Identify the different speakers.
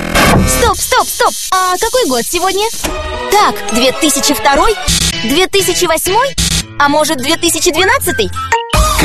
Speaker 1: Стоп! А какой год сегодня? Так, 2002, 2008, а может 2012?